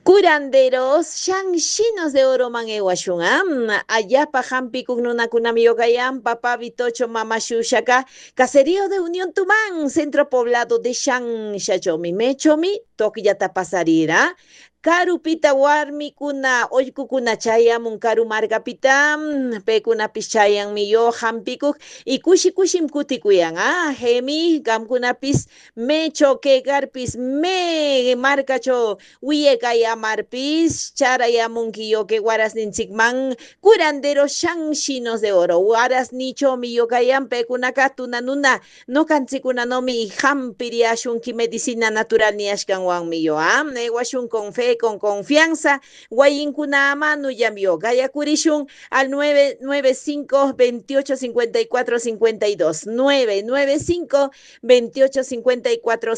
Curanderos, shanchinos de oro manguewashunam, ayapa hampi kunami yogayan, papá Vitocho mama shushaka, caserío de Unión Tumán, centro poblado de Shanshachomi, mechomi, toquillata pasarira. Karupita warmi kuna ollku kuna chayamun karu margapitam pekuna pischayan miyo hampikuk y kushim kutikuyan hemi gamkunapis mecho que garpis me marcacho Wiekaya marpis, charaya munkiyo que guaras ninchikman, curandero shangshinos de oro, guaras nicho miyokayan pekuna nuna, no kanchikuna no mi hampiria shunki medicina natural ni ashkan wan miyo, washun con fe, con confianza, guayinkuna manu yamio, gaya kurishun al 995 28 54 52, 995 28 54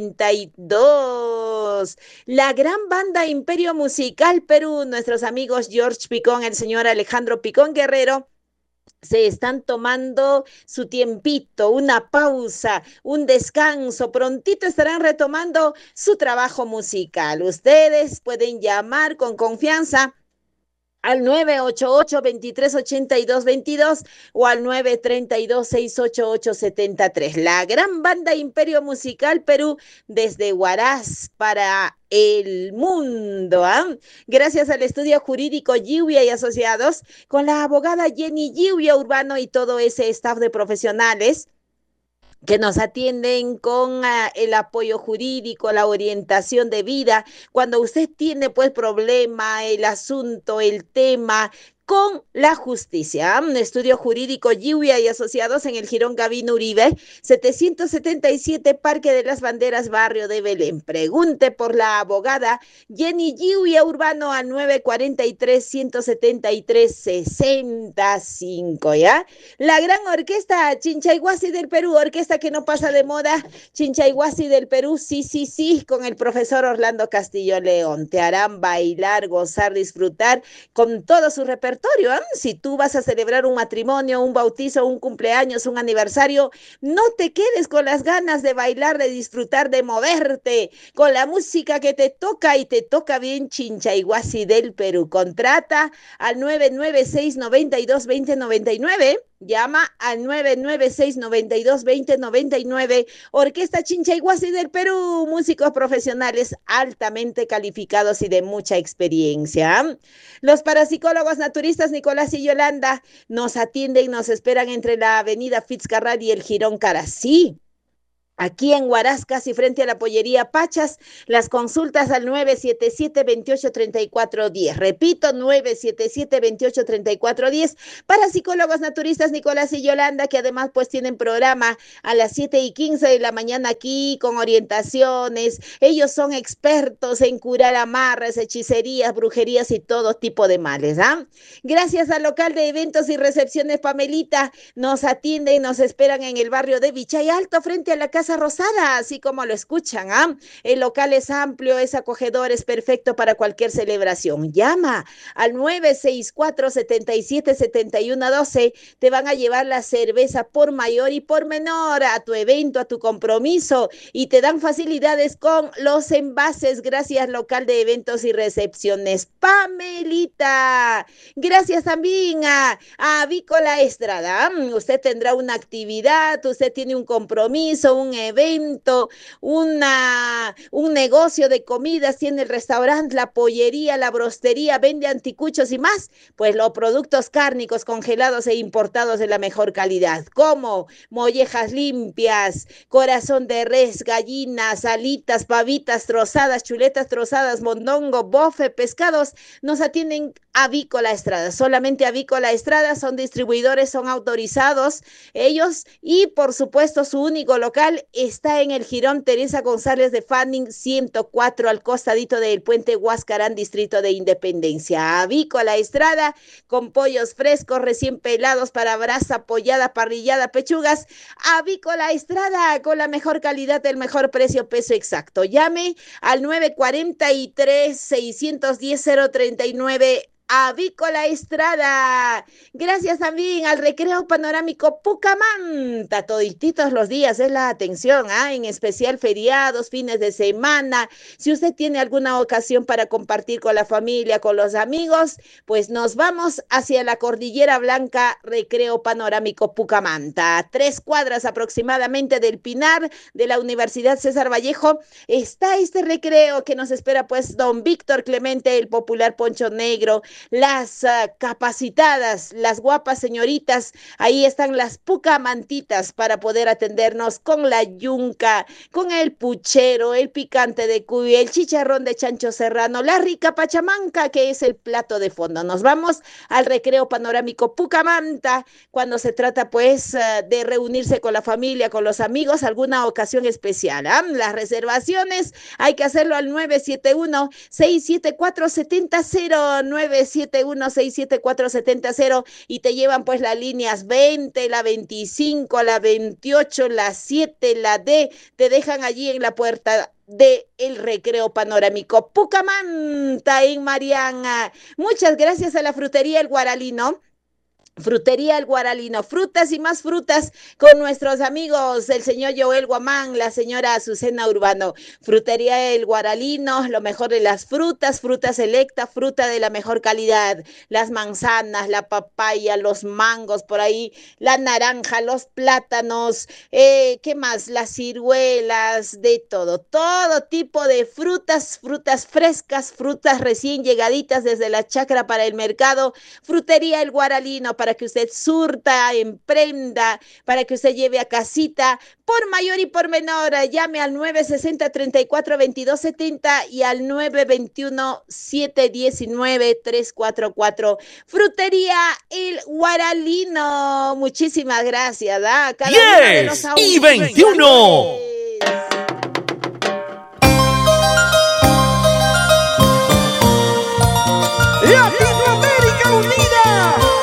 52. La gran banda Imperio Musical Perú, nuestros amigos George Picón, el señor Alejandro Picón Guerrero, se están tomando su tiempito, una pausa, un descanso. Prontito estarán retomando su trabajo musical. Ustedes pueden llamar con confianza al 988-2382-22 o al 932-688-73. La gran banda Imperio Musical Perú desde Huaraz para el mundo. Gracias al estudio jurídico Lluvia y Asociados, con la abogada Jenny Lluvia Urbano y todo ese staff de profesionales que nos atienden con el apoyo jurídico, la orientación de vida. Cuando usted tiene pues problema, el asunto, el tema con la justicia. Estudio jurídico Lluvia y Asociados en el Jirón Gavino Uribe, 777 Parque de las Banderas, barrio de Belén. Pregunte por la abogada Jenny Lluvia Urbano al 943-173-65, ¿ya? La gran orquesta Chinchayhuasi del Perú, orquesta que no pasa de moda, Chinchayhuasi del Perú, sí, con el profesor Orlando Castillo León. Te harán bailar, gozar, disfrutar con todo su repertorio. Si tú vas a celebrar un matrimonio, un bautizo, un cumpleaños, un aniversario, no te quedes con las ganas de bailar, de disfrutar, de moverte con la música que te toca y te toca bien. Chinchayhuasi del Perú. Contrata al 996-92-2099. Llama al 996-92-2099. Orquesta Chinchayhuasi del Perú, músicos profesionales altamente calificados y de mucha experiencia. Los parapsicólogos naturistas Nicolás y Yolanda nos atienden, nos esperan entre la avenida Fitzcarrald y el Jirón Carasí. Aquí en Huaraz, casi frente a la pollería Pachas, las consultas al 977-28-3410. Repito, 977-28-3410. Para psicólogos naturistas Nicolás y Yolanda, que además pues tienen programa a las 7:15 de la mañana aquí con orientaciones. Ellos son expertos en curar amarres, hechicerías, brujerías y todo tipo de males. Gracias al local de eventos y recepciones Pamelita, nos atienden, nos esperan en el barrio de Vichay Alto, frente a la Casa Rosada, así como lo escuchan. El local es amplio, es acogedor, es perfecto para cualquier celebración. Llama al 964-77-7112. Te van a llevar la cerveza por mayor y por menor a tu evento, a tu compromiso, y te dan facilidades con los envases. Gracias, local de eventos y recepciones Pamelita. Gracias también a Avícola Estrada. Usted tendrá una actividad, usted tiene un compromiso, un evento, un negocio de comidas, tiene el restaurante, la pollería, la brostería, vende anticuchos y más, pues los productos cárnicos congelados e importados de la mejor calidad, como mollejas limpias, corazón de res, gallinas, alitas, pavitas trozadas, chuletas trozadas, mondongo, bofe, pescados. Nos atienden Avícola Estrada, solamente Avícola Estrada, son distribuidores, son autorizados ellos, y por supuesto su único local está en el Jirón Teresa González de Fanning 104, al costadito del puente Huascarán, distrito de Independencia. Avícola Estrada, con pollos frescos recién pelados para brasa, pollada, parrillada, pechugas. Avícola Estrada, con la mejor calidad, el mejor precio, peso exacto. Llame al 943-610-039 Avícola Estrada. Gracias también al Recreo Panorámico Pucamanta. Todititos los días es la atención, en especial feriados, fines de semana. Si usted tiene alguna ocasión para compartir con la familia, con los amigos, pues nos vamos hacia la Cordillera Blanca, Recreo Panorámico Pucamanta. 3 cuadras aproximadamente del Pinar de la Universidad César Vallejo. Está este recreo que nos espera pues don Víctor Clemente, el popular Poncho Negro, las capacitadas, las guapas señoritas. Ahí están las pucamantitas para poder atendernos con la yunca, con el puchero, el picante de cuy, el chicharrón de chancho serrano, la rica pachamanca, que es el plato de fondo. Nos vamos al Recreo Panorámico Pucamanta cuando se trata pues de reunirse con la familia, con los amigos, alguna ocasión especial. Las reservaciones hay que hacerlo al 971-674-70, 971-674-70, y te llevan pues las líneas 20, la 25, la 28, la 7, la D, te dejan allí en la puerta de el Recreo Panorámico Pucamanta en Mariana. Muchas gracias a la frutería El Guaralino. Frutería El Guaralino, frutas y más frutas con nuestros amigos, el señor Joel Guamán, la señora Azucena Urbano. Frutería El Guaralino, lo mejor de las frutas, fruta selecta, fruta de la mejor calidad. Las manzanas, la papaya, los mangos por ahí, la naranja, los plátanos, ¿qué más? Las ciruelas, de todo tipo de frutas, frutas frescas, frutas recién llegaditas desde la chacra para el mercado. Frutería El Guaralino, para que usted surta, emprenda, para que usted lleve a casita, por mayor y por menor. Llame al 960-34-2270 y al 921-719-344. Frutería El Guaralino. Muchísimas gracias. Cada 10 y 21.